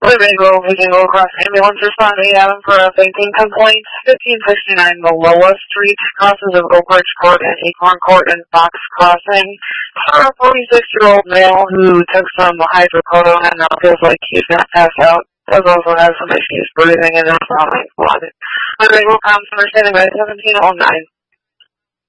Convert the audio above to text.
Winnebago, Vigingo Cross Ambulance responding Adam for a fainting complaint. 1569 Maloa Street, crosses of Oak Ridge Court and Acorn Court and Fox Crossing. For a 46-year-old male who took some hydrocodone and now feels like he's going to pass out. Does also have some issues breathing and not falling blood. Winnebago Comm Center standing by 1709.